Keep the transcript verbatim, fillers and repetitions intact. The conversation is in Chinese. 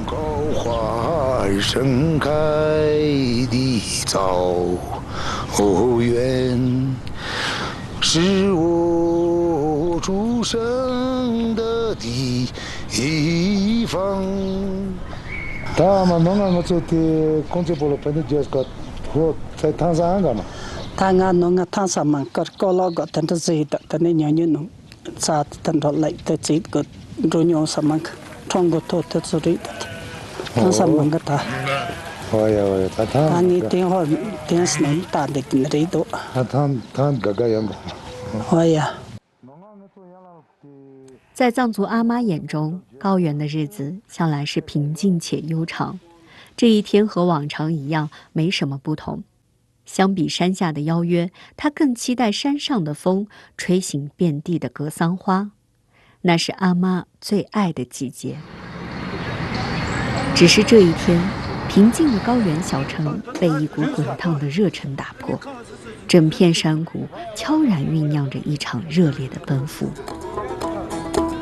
高花儿盛开的早园，是我出生的地方。他们弄个做的工作部了，本来就是个我在唐山干嘛。 他俺弄个唐山嘛，个高老个，但是这的，但那娘娘弄，咋等到来的这个中央什么个，中国头的之类的，唐山嘛个他。 哦呀哦呀，他他。 他你电话电视能打的跟那多。 他他他哥哥样的。 哦呀。 在藏族阿妈眼中，高原的日子向来是平静且悠长。这一天和往常一样，没什么不同。相比山下的邀约，他更期待山上的风吹醒遍地的格桑花，那是阿妈最爱的季节。只是这一天，平静的高原小城被一股滚烫的热尘打破，整片山谷悄然酝酿着一场热烈的奔赴。